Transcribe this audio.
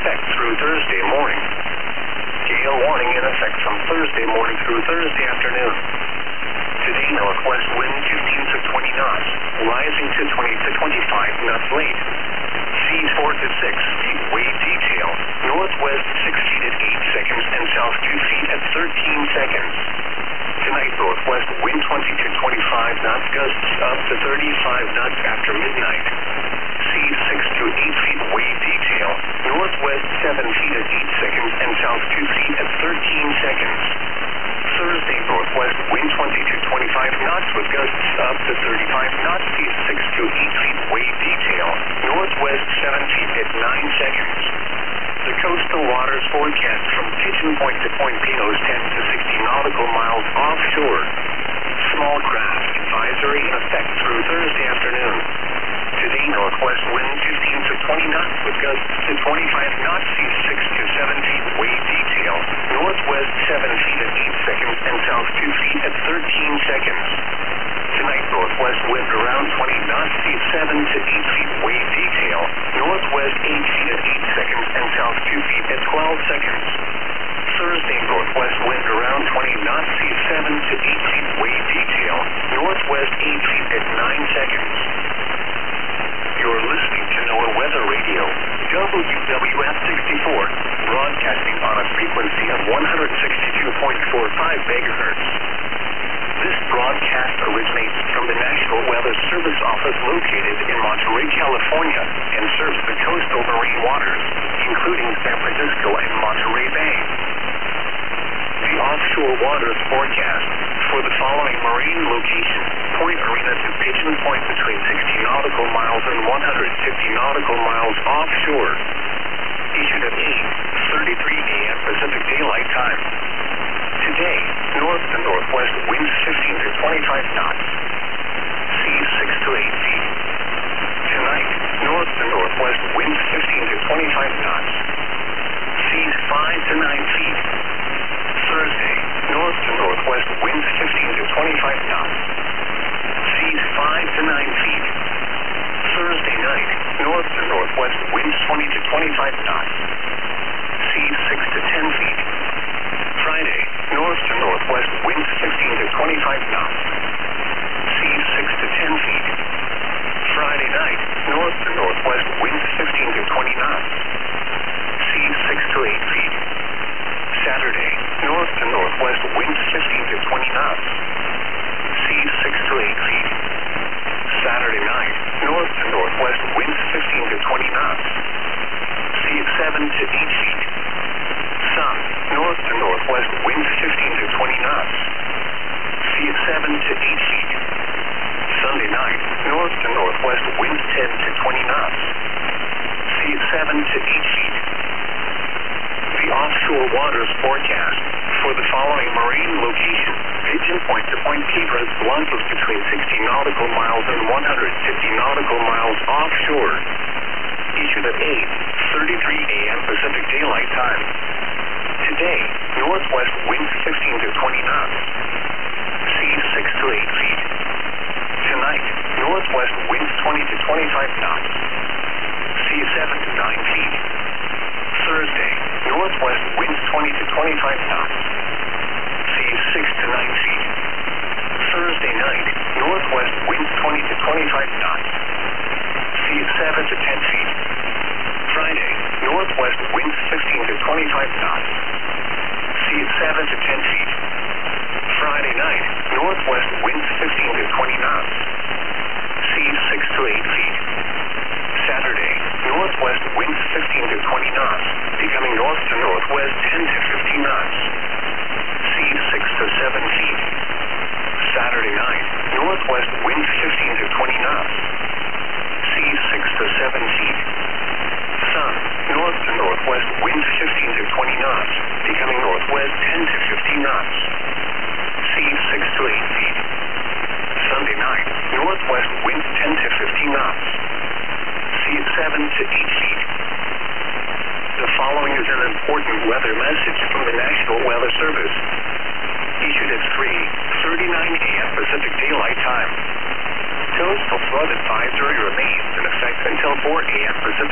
effect through Thursday morning. Gale warning in effect from Thursday morning through Thursday afternoon. Today, northwest wind 15 to 20 knots, rising to 20 to 25 knots late. Seas 4 to 6 feet wave detail, northwest 6 feet at 8 seconds and south 2 feet at 13 seconds. Tonight, northwest wind 20 to 25 knots, gusts up to 35 knots after midnight. Seas 6 to 8 feet wave detail, northwest 7 feet at 8 seconds and south 2 feet at 13 seconds. Thursday, northwest wind 20 to 25 knots with gusts up to 35 knots, seas 6 to 8 feet wave detail, northwest 7 feet at 9 seconds. The coastal waters forecast from Pigeon Point to Point Pinos 10 to 60 nautical miles offshore. Small craft advisory in effect through Thursday afternoon. Today, northwest wind 15 to 20 knots with gusts to 25 knots, seas 6 to 7 feet wave detail, northwest 7 feet at 8 seconds and south 2 feet at 13 seconds. Tonight, northwest wind around 20 knots, seas 7 to 8 feet wave detail, northwest 8 feet at 8 seconds and south 2 feet at 12 seconds. Thursday, northwest wind around 20 knots, seas 7 to 8 feet wave detail, northwest 8 feet at 9 seconds. You're listening to NOAA Weather Radio, WWF 64, broadcasting on a frequency of 162.45 megahertz. This broadcast originates from the National Weather Service office located in Monterey, California, and serves the coastal marine waters, including San Francisco and Monterey Bay. The offshore waters forecast for the following marine locations: Point Arena to Pigeon Point between 60 nautical miles and 150 nautical miles offshore. Issued at 8:33 a.m. Pacific Daylight Time. Today, north to northwest winds 15 to 25 knots. Seas 6 to 8 feet. Tonight, north to northwest winds 15 to 25 knots. Seas 5 to 9 feet. Thursday, north to northwest winds 15 to 25 knots. Seas 5 to 9 feet. Thursday night, north to northwest winds 20 to 25 knots. Seas 6 to 10 feet. Friday, north to northwest winds 15 to 25 knots. Seas 6 to 10 feet. Friday night, north to northwest winds 15 to 20 knots. Seas 6 to 8 feet. Saturday, north to northwest winds 15 to 20 knots. Seas 6 to 8 feet. Saturday night, north to northwest winds 15 to 20 knots. Seas 7 to 8 feet. Sun, north to northwest winds 15 to 20 knots. Seas 7 to 8 feet. Sunday night, north to northwest winds 10 to 20 knots. Seas 7 to 8 feet. The offshore waters forecast for the following marine locations: Pigeon Point to Point Piedras Blancos between 60 nautical miles and 150 nautical miles offshore. Issued at 8:33 a.m. Pacific Daylight Time. Today, northwest winds 15 to 20 knots. Seas 6 to 8 feet. Tonight, northwest winds 20 to 25 knots. Seas 7 to 9 feet. Thursday, northwest winds 20 to 25 knots. Seas 6 to 9 feet. Thursday night, northwest winds 20 to 25 knots. Seas 7 to 10 feet. Friday, northwest winds 15 to 25 knots. Seas 7 to 10 feet. Friday night, northwest winds 15 to 20 knots. Seas 6 to 8 feet. Saturday, northwest winds 15 to 20 knots, becoming north to northwest 10 to 15 knots. Seas 6 to 7 feet. Saturday night, northwest winds 15 to 20 knots. Seas 6 to 7 feet. Sun, north to northwest winds 15 to 20 knots, becoming northwest 10 to 15 knots. Seas 6 to 8 feet. Sunday night, northwest winds 10 to 15 knots. Seas 7 to 8 feet. The following is an important weather message from the National Weather Service. Issued at 3:39 a.m. Pacific Daylight Time. Coastal flood advisory remains in effect until 4 a.m. Pacific